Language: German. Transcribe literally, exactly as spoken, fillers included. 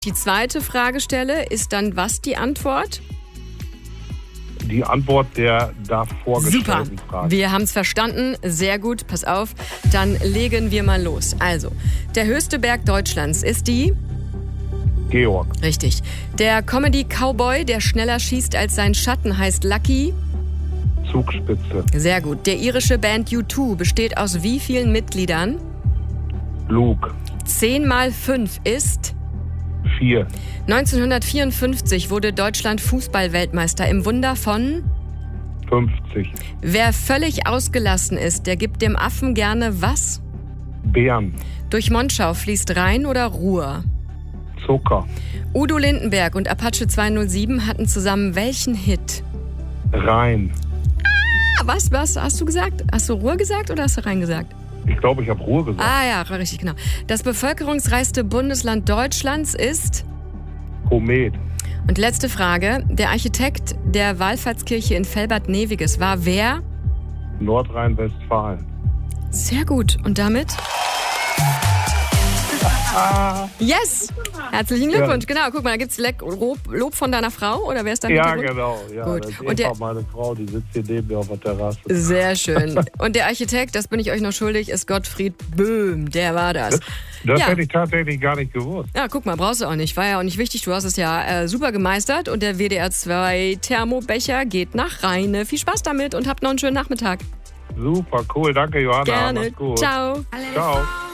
die zweite Frage stelle, ist dann was die Antwort? Die Antwort der davor gestellten Super. Frage. Wir haben es verstanden. Sehr gut. Pass auf. Dann legen wir mal los. Also, der höchste Berg Deutschlands ist die... Georg. Richtig. Der Comedy-Cowboy, der schneller schießt als sein Schatten, heißt Lucky. Zugspitze. Sehr gut. Der irische Band U zwei besteht aus wie vielen Mitgliedern? Luke. zehn mal fünf ist... Vier. neunzehnhundertvierundfünfzig wurde Deutschland Fußball-Weltmeister im Wunder von... fünfzig. Wer völlig ausgelassen ist, der gibt dem Affen gerne was? Bären. Durch Monschau fließt Rhein oder Ruhr? Zucker. Udo Lindenberg und Apache zweihundertsieben hatten zusammen welchen Hit? Rhein. Ah, was, was hast du gesagt? Hast du Ruhr gesagt oder hast du Rhein gesagt? Ich glaube, ich habe Ruhe gesagt. Ah ja, richtig, genau. Das bevölkerungsreichste Bundesland Deutschlands ist? Komet. Und letzte Frage. Der Architekt der Wallfahrtskirche in Velbert-Neviges war wer? Nordrhein-Westfalen. Sehr gut. Und damit? Yes! Herzlichen Glückwunsch. Ja. Genau, guck mal, da gibt's Lob, Lob von deiner Frau oder wer ist dein Ja, Hintergrund? genau. Ja, Gut. Das ist Und der, meine Frau, die sitzt hier neben mir auf der Terrasse. Sehr schön. Und der Architekt, das bin ich euch noch schuldig, ist Gottfried Böhm. Der war das. Das, das ja. hätte ich tatsächlich gar nicht gewusst. Ja, guck mal, brauchst du auch nicht. War ja auch nicht wichtig. Du hast es ja äh, super gemeistert. Und der W D R zwei Thermobecher geht nach Rheine. Viel Spaß damit und habt noch einen schönen Nachmittag. Super, cool. Danke, Johanna. Gerne. Mach's gut. Ciao. Ciao.